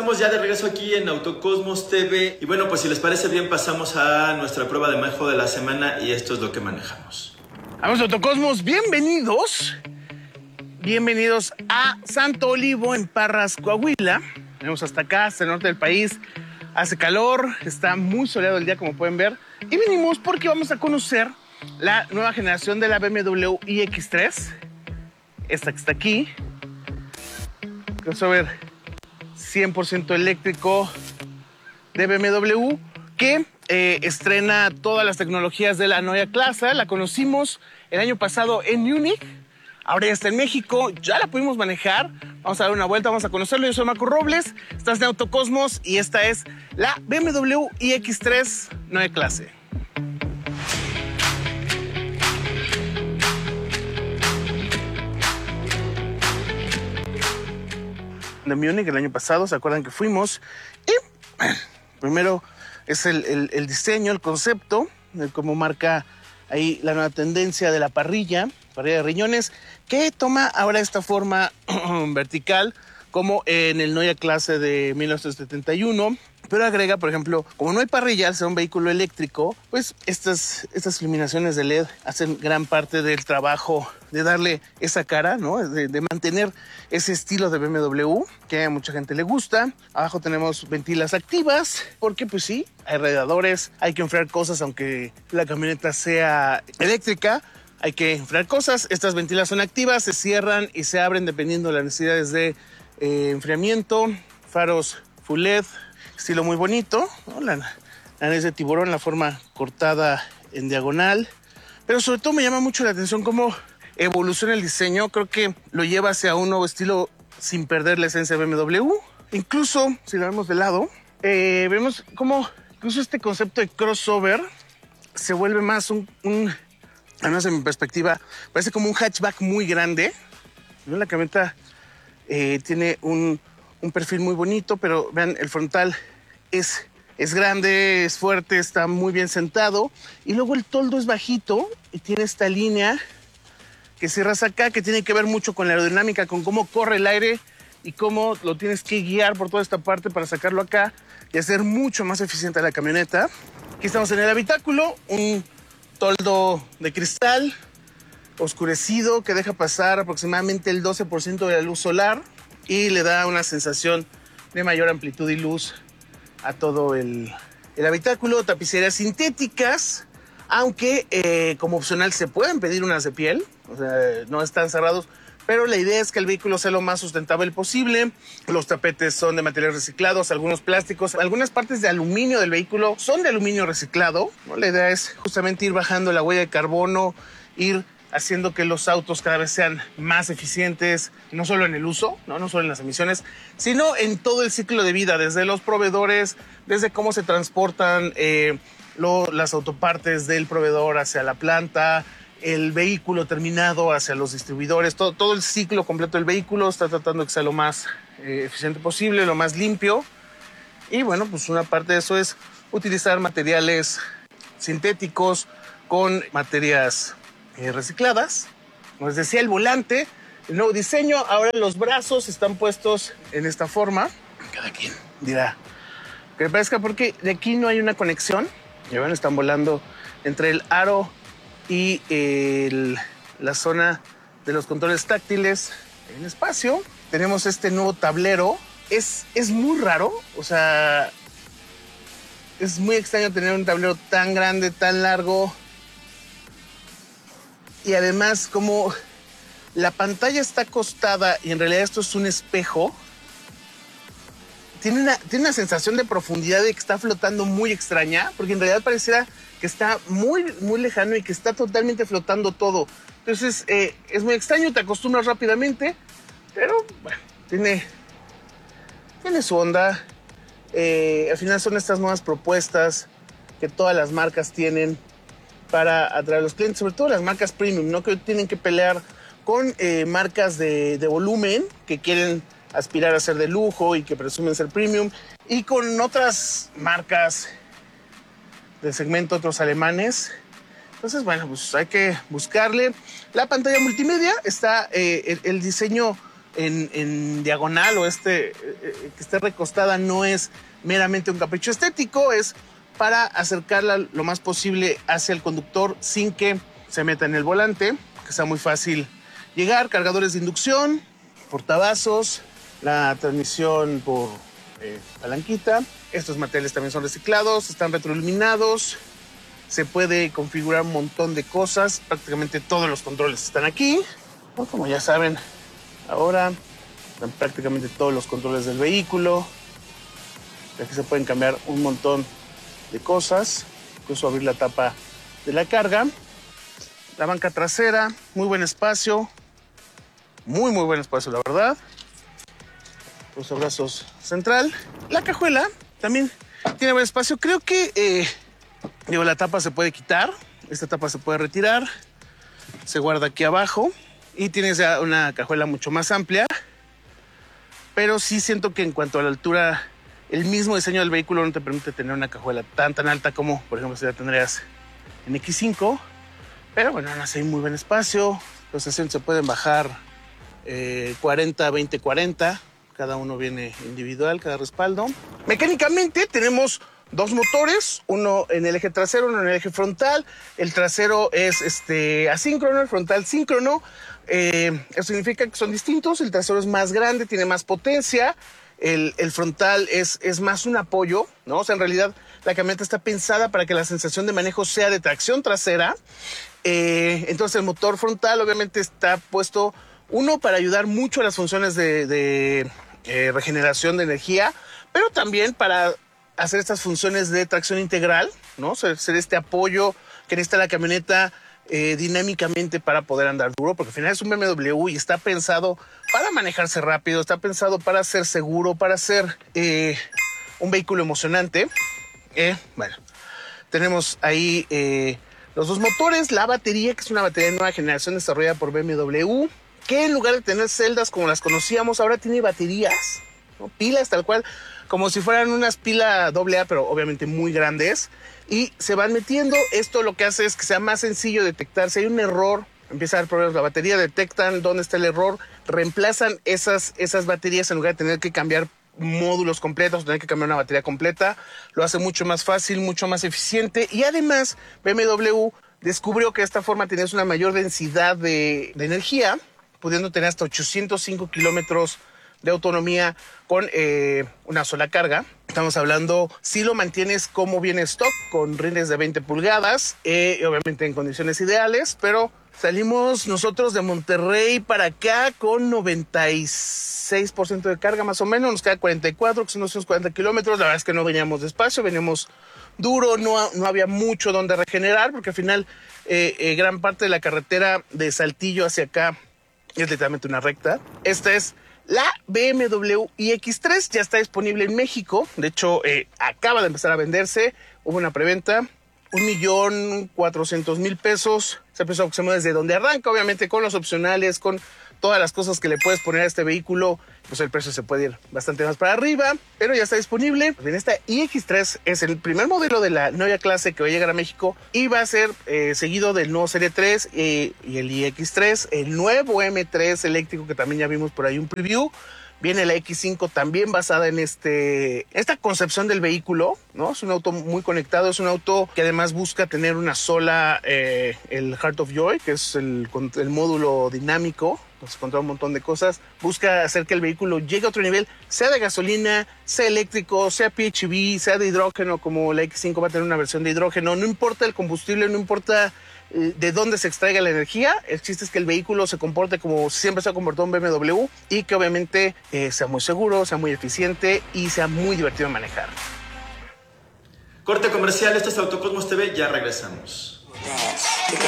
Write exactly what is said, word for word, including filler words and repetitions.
estamos ya de regreso aquí en Autocosmos T V. Y bueno, pues si les parece bien, pasamos a nuestra prueba de manejo de la semana y esto es lo que manejamos. Vamos, Autocosmos, bienvenidos. Bienvenidos a Santo Olivo, en Parras, Coahuila. Venimos hasta acá, hasta el norte del país. Hace calor, está muy soleado el día, como pueden ver. Y venimos porque vamos a conocer la nueva generación de la B M W i X tres. Esta que está aquí. Crossover cien por ciento eléctrico de B M W, que eh, estrena todas las tecnologías de la Neue Klasse. La conocimos el año pasado en Múnich. Ahora ya está en México, ya la pudimos manejar. Vamos a dar una vuelta, vamos a conocerlo. Yo soy Marco Robles, estás en Autocosmos y esta es la B M W i X tres Neue Klasse. De Múnich el año pasado, ¿se acuerdan que fuimos? Y bueno, primero es el, el, el diseño, el concepto, el cómo marca ahí la nueva tendencia de la parrilla, parrilla de riñones, que toma ahora esta forma vertical, como en el Neue Klasse de mil novecientos setenta y uno, pero agrega, por ejemplo, como no hay parrilla, al ser un vehículo eléctrico, pues estas, estas iluminaciones de L E D hacen gran parte del trabajo de darle esa cara, ¿no? De, de mantener ese estilo de B M W, que a mucha gente le gusta. Abajo tenemos ventilas activas, porque pues sí, hay radiadores, hay que enfriar cosas, aunque la camioneta sea eléctrica, hay que enfriar cosas. Estas ventilas son activas, se cierran y se abren dependiendo de las necesidades de eh, enfriamiento. Faros full L E D, estilo muy bonito, ¿no? La, la nariz de tiburón, la forma cortada en diagonal. Pero sobre todo me llama mucho la atención cómo evoluciona el diseño. Creo que lo lleva hacia un nuevo estilo sin perder la esencia de B M W. Incluso, si lo vemos de lado, eh, vemos cómo incluso este concepto de crossover se vuelve más un, un, al menos en mi perspectiva, parece como un hatchback muy grande, ¿no? La camioneta eh, tiene un, un perfil muy bonito, pero vean, el frontal es, es grande, es fuerte, está muy bien sentado. Y luego el toldo es bajito y tiene esta línea que cierras acá, que tiene que ver mucho con la aerodinámica, con cómo corre el aire y cómo lo tienes que guiar por toda esta parte para sacarlo acá y hacer mucho más eficiente la camioneta. Aquí estamos en el habitáculo, un toldo de cristal oscurecido que deja pasar aproximadamente el doce por ciento de la luz solar y le da una sensación de mayor amplitud y luz a todo el, el habitáculo. Tapicerías sintéticas, aunque eh, como opcional se pueden pedir unas de piel, o sea, no están cerrados, pero la idea es que el vehículo sea lo más sustentable posible. Los tapetes son de materiales reciclados, algunos plásticos, algunas partes de aluminio del vehículo son de aluminio reciclado, ¿no? La idea es justamente ir bajando la huella de carbono, ir haciendo que los autos cada vez sean más eficientes, no solo en el uso, no, no solo en las emisiones, sino en todo el ciclo de vida, desde los proveedores, desde cómo se transportan eh, lo, las autopartes del proveedor hacia la planta, el vehículo terminado hacia los distribuidores, todo, todo el ciclo completo del vehículo está tratando de que sea lo más eh, eficiente posible, lo más limpio. Y bueno, pues una parte de eso es utilizar materiales sintéticos con materias eh, recicladas. Como les decía, el volante, el nuevo diseño, ahora los brazos están puestos en esta forma. Cada quien dirá que me parezca, porque de aquí no hay una conexión. Ya ven, están volando entre el aro y el, la zona de los controles táctiles en espacio. Tenemos este nuevo tablero. Es, es muy raro, o sea, es muy extraño tener un tablero tan grande, tan largo. Y además, como la pantalla está acostada y en realidad esto es un espejo, tiene una, tiene una sensación de profundidad, de que está flotando muy extraña, porque en realidad pareciera que está muy, muy lejano y que está totalmente flotando todo. Entonces, eh, es muy extraño, te acostumbras rápidamente, pero bueno, tiene, tiene su onda. Eh, al final son estas nuevas propuestas que todas las marcas tienen para atraer a los clientes, sobre todo las marcas premium, ¿no? Que tienen que pelear con eh, marcas de, de volumen que quieren aspirar a ser de lujo y que presumen ser premium, y con otras marcas del segmento, otros alemanes. Entonces, bueno, pues hay que buscarle. La pantalla multimedia está, eh, el, el diseño en, en diagonal o este, eh, que esté recostada no es meramente un capricho estético, es para acercarla lo más posible hacia el conductor sin que se meta en el volante, que sea muy fácil llegar. Cargadores de inducción, portavasos, la transmisión por eh, palanquita. Estos materiales también son reciclados, están retroiluminados. Se puede configurar un montón de cosas. Prácticamente todos los controles están aquí. Bueno, como ya saben, ahora están prácticamente todos los controles del vehículo. Aquí se pueden cambiar un montón de cosas, incluso abrir la tapa de la carga. La banca trasera, muy buen espacio, muy muy buen espacio la verdad. Los abrazos central. La cajuela también tiene buen espacio. Creo que eh, digo, la tapa se puede quitar, esta tapa se puede retirar, se guarda aquí abajo y tienes ya una cajuela mucho más amplia. Pero sí siento que en cuanto a la altura, el mismo diseño del vehículo no te permite tener una cajuela tan tan alta como, por ejemplo, si la tendrías en equis cinco. Pero bueno, aún así hay muy buen espacio. Los asientos se pueden bajar eh, cuarenta, veinte, cuarenta. Cada uno viene individual, cada respaldo. Mecánicamente tenemos dos motores, uno en el eje trasero, uno en el eje frontal. El trasero es este, asíncrono, el frontal síncrono. Eh, eso significa que son distintos. El trasero es más grande, tiene más potencia. El, el frontal es, es más un apoyo, ¿no? O sea, en realidad la camioneta está pensada para que la sensación de manejo sea de tracción trasera. Eh, entonces el motor frontal obviamente está puesto, uno, para ayudar mucho a las funciones de, de eh, regeneración de energía, pero también para hacer estas funciones de tracción integral, ¿no? Ser, ser este apoyo que necesita la camioneta eh, dinámicamente para poder andar duro, porque al final es un B M W y está pensado para manejarse rápido, está pensado para ser seguro, para ser eh, un vehículo emocionante. Eh, bueno, tenemos ahí eh, los dos motores, la batería, que es una batería de nueva generación desarrollada por B M W, que en lugar de tener celdas como las conocíamos, ahora tiene baterías, ¿no? Pilas tal cual, como si fueran unas pilas doble A, pero obviamente muy grandes, y se van metiendo. Esto lo que hace es que sea más sencillo detectar si hay un error, empieza a haber problemas. La batería, detectan dónde está el error, reemplazan esas, esas baterías en lugar de tener que cambiar módulos completos, tener que cambiar una batería completa. Lo hace mucho más fácil, mucho más eficiente, y además B M W descubrió que de esta forma tenías una mayor densidad de, de energía, pudiendo tener hasta ochocientos cinco kilómetros de autonomía con eh, una sola carga. Estamos hablando, si lo mantienes como viene stock, con rines de veinte pulgadas, eh, y obviamente en condiciones ideales, pero salimos nosotros de Monterrey para acá con noventa y seis por ciento de carga más o menos, nos queda cuarenta y cuatro, que son unos cuarenta kilómetros. La verdad es que no veníamos despacio, veníamos duro, no, no había mucho donde regenerar, porque al final eh, eh, gran parte de la carretera de Saltillo hacia acá es literalmente una recta. Esta es la B M W iX tres, ya está disponible en México. De hecho, eh, acaba de empezar a venderse. Hubo una preventa, un millón cuatrocientos mil pesos. Es el precio aproximado desde donde arranca, obviamente con los opcionales, con todas las cosas que le puedes poner a este vehículo. Pues el precio se puede ir bastante más para arriba, pero ya está disponible. Pues bien, esta iX tres es el primer modelo de la nueva clase que va a llegar a México y va a ser eh, seguido del nuevo Serie tres eh, y el iX tres, el nuevo M tres eléctrico, que también ya vimos por ahí un preview. Viene la equis cinco también basada en este, esta concepción del vehículo, ¿no? Es un auto muy conectado, es un auto que además busca tener una sola, eh, el Heart of Joy, que es el, el módulo dinámico, se controla un montón de cosas. Busca hacer que el vehículo llegue a otro nivel, sea de gasolina, sea eléctrico, sea P H E V, sea de hidrógeno, como la equis cinco va a tener una versión de hidrógeno. No importa el combustible, no importa de dónde se extraiga la energía, el chiste es que el vehículo se comporte como siempre se ha comportado un B M W y que obviamente eh, sea muy seguro, sea muy eficiente y sea muy divertido de manejar. Corte comercial, esto es Autocosmos T V, ya regresamos.